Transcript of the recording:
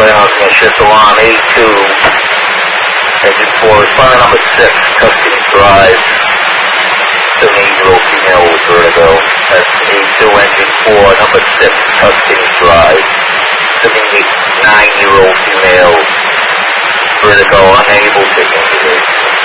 Austin, shift alarm 82, engine 4, responding number 6, Tuscany Drive, 78-year-old female with vertigo. That's 82, engine 4, number 6, Tuscany Drive, 79-year-old female, vertigo, unable to indicate.